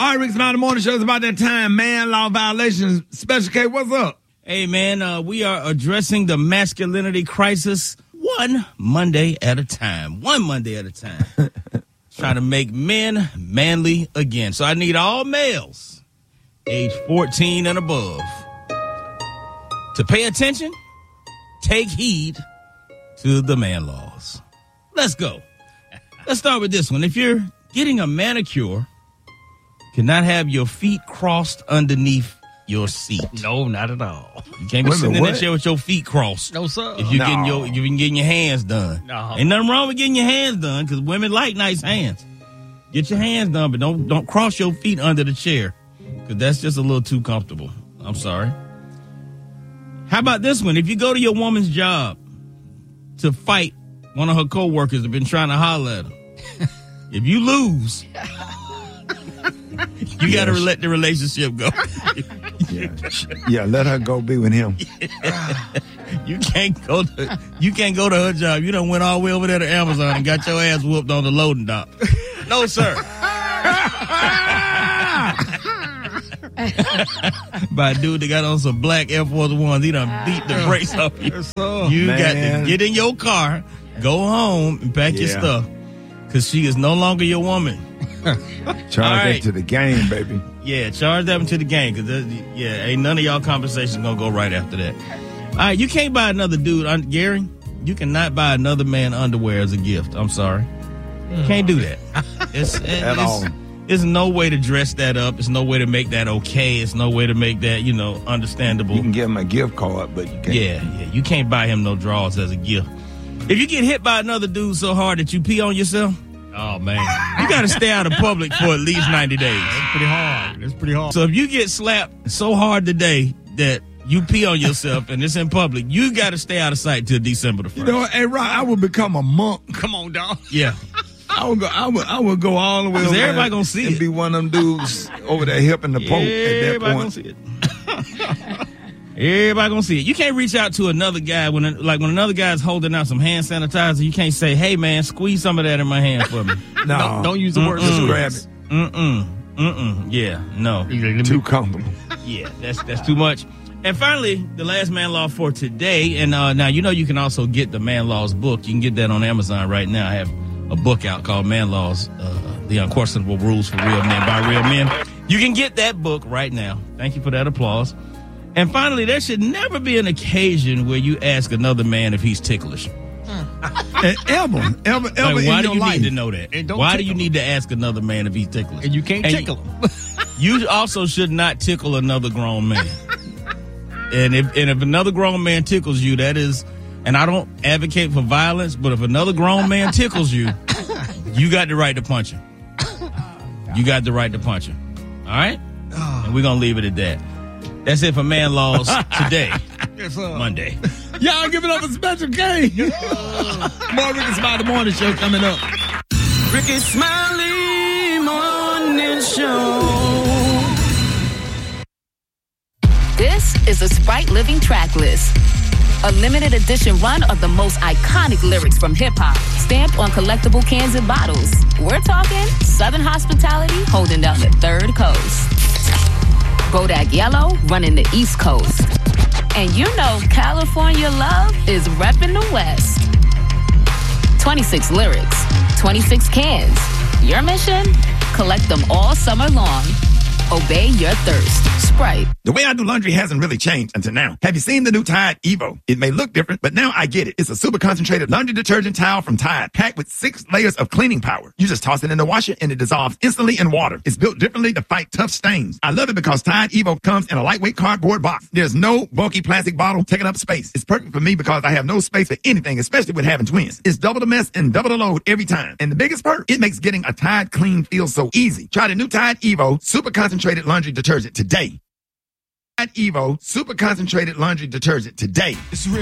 All right, Rick's Mountain Morning Show is about that time. Man, law violations. Special K, what's up? Hey, man, we are addressing the masculinity crisis one Monday at a time. Trying to make men manly again. So I need all males age 14 and above to pay attention, take heed to the man laws. Let's go. Let's start with this one. If you're getting a manicure, cannot have your feet crossed underneath your seat. No, not at all. You can't be sitting in that chair with your feet crossed. No, sir. If you're getting your hands done. No. Ain't nothing wrong with getting your hands done because women like nice hands. Get your hands done, but don't cross your feet under the chair because that's just a little too comfortable. I'm sorry. How about this one? If you go to your woman's job to fight one of her coworkers that been trying to holler at her, if you lose, you got to let the relationship go. Yeah, let her go be with him. You can't go to her job. You done went all the way over there to Amazon and got your ass whooped on the loading dock. No, sir. By a dude that got on some black Air Force Ones. He done beat the brakes off you. You got to get in your car, go home, and pack your stuff. Because she is no longer your woman. Charge that to the game, baby. Yeah, charge that to the game. Because, ain't none of y'all conversations going to go right after that. All right, you can't buy another dude. Gary, you cannot buy another man underwear as a gift. I'm sorry. You can't do that. At all. There's no way to dress that up. There's no way to make that okay. It's no way to make that, understandable. You can give him a gift card, but you can't. Yeah. You can't buy him no drawers as a gift. If you get hit by another dude so hard that you pee on yourself, oh, man, you got to stay out of public for at least 90 days. That's pretty hard. So if you get slapped so hard today that you pee on yourself and it's in public, you got to stay out of sight till December the 1st. Hey, Rock, I would become a monk. Come on, dog. Yeah. I would go all the way over everybody gonna see and it. Be one of them dudes over there helping the Pope at that everybody point. Gonna see it. Everybody gonna see it. You can't reach out to another guy when another guy's holding out some hand sanitizer. You can't say, "Hey man, squeeze some of that in my hand for me." No, don't use the word. Just grab it. Yeah, no. Too comfortable. Yeah, that's too much. And finally, the last man law for today. And now you can also get the Man Laws book. You can get that on Amazon right now. I have a book out called Man Laws, The Unquestionable Rules for Real Men by Real Men. You can get that book right now. Thank you for that applause. And finally, there should never be an occasion where you ask another man if he's ticklish. Ever why in do your you life. need to know that? Why do you need to ask another man if he's ticklish? And you can't tickle him. You also should not tickle another grown man. And if another grown man tickles you, that is, and I don't advocate for violence, but if another grown man tickles you, you got the right to punch him. You got the right to punch him. All right? And we're going to leave it at that. That's it for Man Laws today, Monday. Y'all give it up for Special K. More Ricky Smiley Morning Show coming up. Ricky Smiley Morning Show. This is a Sprite Living track list. A limited edition run of the most iconic lyrics from hip-hop, stamped on collectible cans and bottles. We're talking Southern hospitality holding down the third coast. Bodak Yellow running the East Coast. And California love is repping the West. 26 lyrics, 26 cans. Your mission? Collect them all summer long. Obey your thirst. Sprite. The way I do laundry hasn't really changed until now. Have you seen the new Tide Evo? It may look different, but now I get it. It's a super concentrated laundry detergent towel from Tide, packed with 6 layers of cleaning power. You just toss it in the washer and it dissolves instantly in water. It's built differently to fight tough stains. I love it because Tide Evo comes in a lightweight cardboard box. There's no bulky plastic bottle taking up space. It's perfect for me because I have no space for anything, especially with having twins. It's double the mess and double the load every time. And the biggest perk, it makes getting a Tide clean feel so easy. Try the new Tide Evo super concentrated laundry detergent today. Tide Evo super concentrated laundry detergent today. It's Rick.